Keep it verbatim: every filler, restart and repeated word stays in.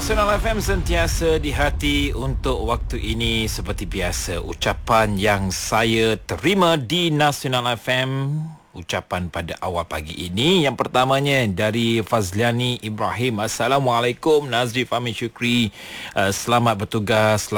Nasional F M sentiasa di hati untuk waktu ini. Seperti biasa, ucapan yang saya terima di Nasional F M, ucapan pada awal pagi ini. Yang pertamanya dari Fazliani Ibrahim. Assalamualaikum Nazri Fahmi Syukri, uh, selamat bertugas, selamat